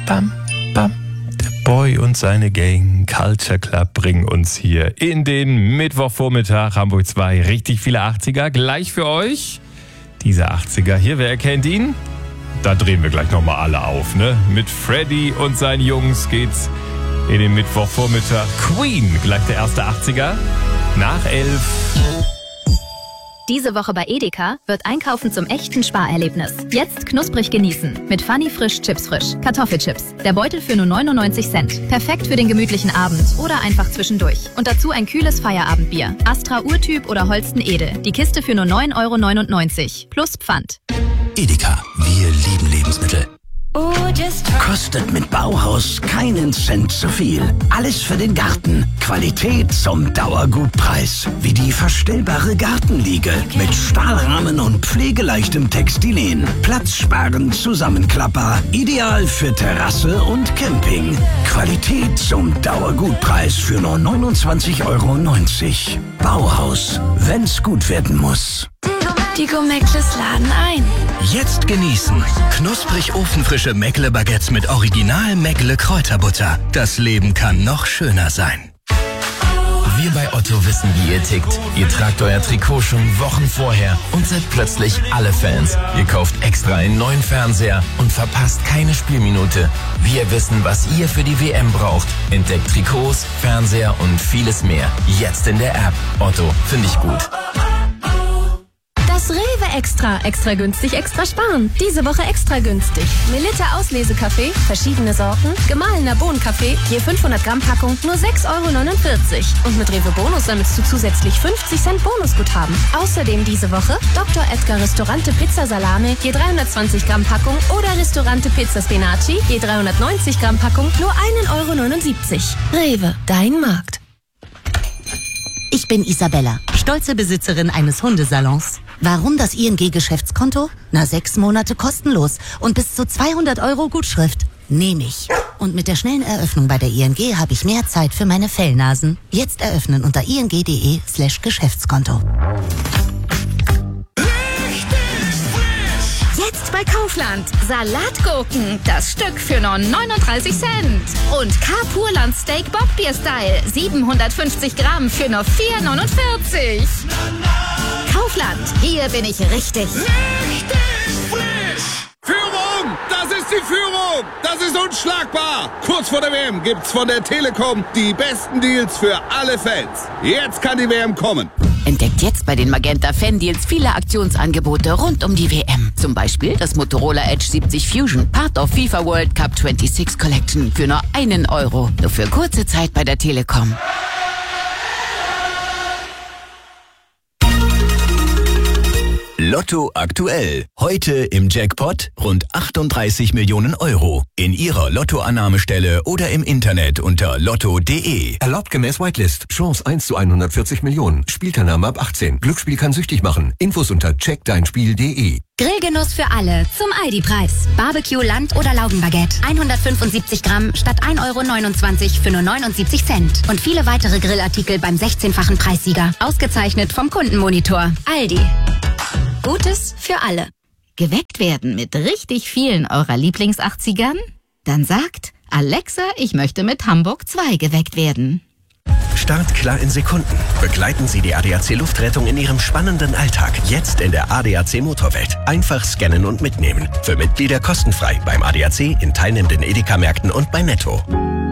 bam, bam. Der Boy und seine Gang Culture Club bringen uns hier in den Mittwochvormittag Hamburg 2 richtig viele 80er. Gleich für euch diese 80er hier. Wer erkennt ihn? Da drehen wir gleich nochmal alle auf, ne? Mit Freddy und seinen Jungs geht's in den Mittwochvormittag. Queen, gleich der erste 80er. Nach 11. Diese Woche bei Edeka wird Einkaufen zum echten Sparerlebnis. Jetzt knusprig genießen. Mit Funny Frisch Chips Frisch. Kartoffelchips. Der Beutel für nur 99 Cent. Perfekt für den gemütlichen Abend oder einfach zwischendurch. Und dazu ein kühles Feierabendbier. Astra Urtyp oder Holsten Ede. Die Kiste für nur 9,99 € plus Pfand. Edeka, wir lieben Lebensmittel. Kostet mit Bauhaus keinen Cent zu viel. Alles für den Garten. Qualität zum Dauergutpreis. Wie die verstellbare Gartenliege mit Stahlrahmen und pflegeleichtem Textilien. Platzsparend zusammenklappbar. Ideal für Terrasse und Camping. Qualität zum Dauergutpreis für nur 29,90 €. Bauhaus, wenn's gut werden muss. Die Go-Meckles laden ein. Jetzt genießen. Knusprig ofenfrische Meckle-Baguettes mit Original Meckle-Kräuterbutter. Das Leben kann noch schöner sein. Wir bei Otto wissen, wie ihr tickt. Ihr tragt euer Trikot schon Wochen vorher und seid plötzlich alle Fans. Ihr kauft extra einen neuen Fernseher und verpasst keine Spielminute. Wir wissen, was ihr für die WM braucht. Entdeckt Trikots, Fernseher und vieles mehr. Jetzt in der App. Otto, finde ich gut. Das Rewe Extra günstig, extra sparen. Diese Woche extra günstig. Melitta Auslesekaffee, verschiedene Sorten, gemahlener Bohnenkaffee, je 500 Gramm Packung, nur 6,49 €. Und mit Rewe Bonus sammelst du zusätzlich 50 Cent Bonusguthaben. Außerdem diese Woche Dr. Edgar Ristorante Pizza Salame, je 320 Gramm Packung oder Ristorante Pizza Spinaci, je 390 Gramm Packung, nur 1,79 €. Rewe, dein Markt. Ich bin Isabella, stolze Besitzerin eines Hundesalons. Warum das ING-Geschäftskonto? 6 Monate kostenlos und bis zu 200 € Gutschrift. Nehme ich. Und mit der schnellen Eröffnung bei der ING habe ich mehr Zeit für meine Fellnasen. Jetzt eröffnen unter ing.de/Geschäftskonto. Jetzt bei Kaufland. Salatgurken. Das Stück für nur 39 Cent. Und K-Purland Steak Bockbier Style. 750 Gramm für nur 4,49 €. Kaufland. Hier bin ich richtig. Richtig frisch. Führung! Das ist die Führung! Das ist unschlagbar! Kurz vor der WM gibt's von der Telekom die besten Deals für alle Fans. Jetzt kann die WM kommen. Entdeckt jetzt bei den Magenta Fan-Deals viele Aktionsangebote rund um die WM. Zum Beispiel das Motorola Edge 70 Fusion, Part of FIFA World Cup 26 Collection für nur 1 €. Nur für kurze Zeit bei der Telekom. Lotto aktuell. Heute im Jackpot rund 38 Millionen €. In Ihrer Lottoannahmestelle oder im Internet unter lotto.de. Erlaubt gemäß Whitelist. Chance 1 zu 140 Millionen. Spielteilnahme ab 18. Glücksspiel kann süchtig machen. Infos unter checkdeinspiel.de. Grillgenuss für alle zum Aldi-Preis. Barbecue, Land- oder Laugenbaguette. 175 Gramm statt 1,29 € für nur 79 Cent. Und viele weitere Grillartikel beim 16-fachen Preissieger. Ausgezeichnet vom Kundenmonitor. Aldi. Gutes für alle. Geweckt werden mit richtig vielen eurer Lieblings-80ern? Dann sagt Alexa, ich möchte mit Hamburg 2 geweckt werden. Startklar in Sekunden. Begleiten Sie die ADAC Luftrettung in Ihrem spannenden Alltag. Jetzt in der ADAC Motorwelt. Einfach scannen und mitnehmen. Für Mitglieder kostenfrei beim ADAC, in teilnehmenden Edeka-Märkten und bei Netto.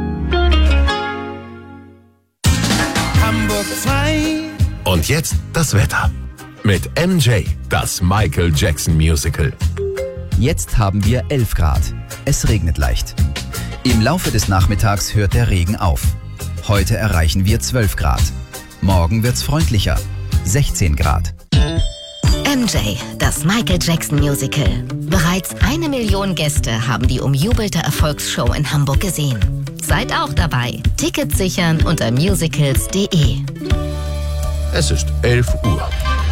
Hamburg 2. Und jetzt das Wetter. Mit MJ, das Michael Jackson Musical. Jetzt haben wir 11 Grad. Es regnet leicht. Im Laufe des Nachmittags hört der Regen auf. Heute erreichen wir 12 Grad. Morgen wird's freundlicher. 16 Grad. MJ, das Michael Jackson Musical. Bereits 1 Million Gäste haben die umjubelte Erfolgsshow in Hamburg gesehen. Seid auch dabei. Tickets sichern unter musicals.de. Es ist 11 Uhr.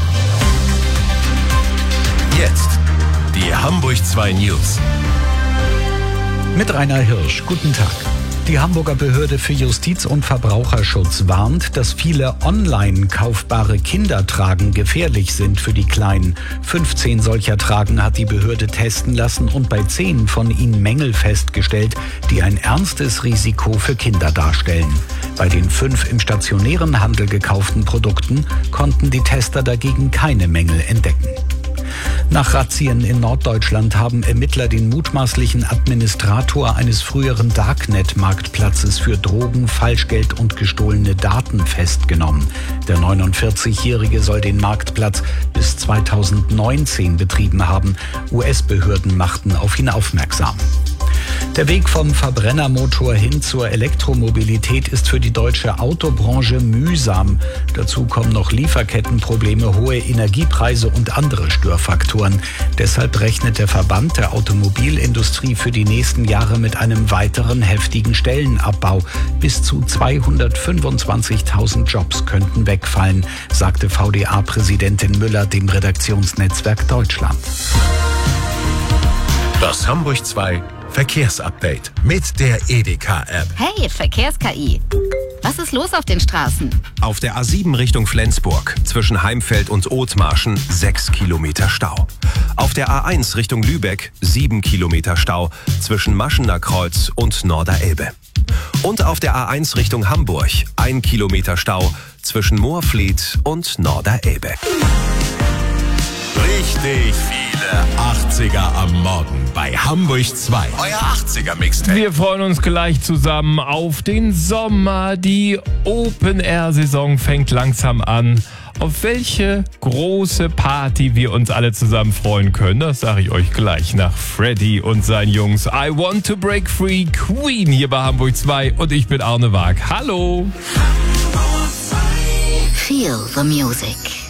Jetzt die Hamburg 2 News. Mit Rainer Hirsch. Guten Tag. Die Hamburger Behörde für Justiz und Verbraucherschutz warnt, dass viele online kaufbare Kindertragen gefährlich sind für die Kleinen. 15 solcher Tragen hat die Behörde testen lassen und bei 10 von ihnen Mängel festgestellt, die ein ernstes Risiko für Kinder darstellen. Bei den 5 im stationären Handel gekauften Produkten konnten die Tester dagegen keine Mängel entdecken. Nach Razzien in Norddeutschland haben Ermittler den mutmaßlichen Administrator eines früheren Darknet-Marktplatzes für Drogen, Falschgeld und gestohlene Daten festgenommen. Der 49-Jährige soll den Marktplatz bis 2019 betrieben haben. US-Behörden machten auf ihn aufmerksam. Der Weg vom Verbrennermotor hin zur Elektromobilität ist für die deutsche Autobranche mühsam. Dazu kommen noch Lieferkettenprobleme, hohe Energiepreise und andere Störfaktoren. Deshalb rechnet der Verband der Automobilindustrie für die nächsten Jahre mit einem weiteren heftigen Stellenabbau. Bis zu 225.000 Jobs könnten wegfallen, sagte VDA-Präsidentin Müller dem Redaktionsnetzwerk Deutschland. Das Hamburg 2 Verkehrsupdate mit der Edeka-App. Hey, Verkehrs-KI. Was ist los auf den Straßen? Auf der A7 Richtung Flensburg zwischen Heimfeld und Othmarschen 6 Kilometer Stau. Auf der A1 Richtung Lübeck 7 Kilometer Stau zwischen Maschener Kreuz und Norderelbe. Und auf der A1 Richtung Hamburg 1 Kilometer Stau zwischen Moorfleet und Norderelbe. Richtig viele 80er am Morgen bei Hamburg 2. Euer 80er-Mixtape. Wir freuen uns gleich zusammen auf den Sommer. Die Open-Air-Saison fängt langsam an. Auf welche große Party wir uns alle zusammen freuen können, das sage ich euch gleich nach Freddy und seinen Jungs. I Want to Break Free, Queen hier bei Hamburg 2 und ich bin Arne Waag. Hallo! Feel the music.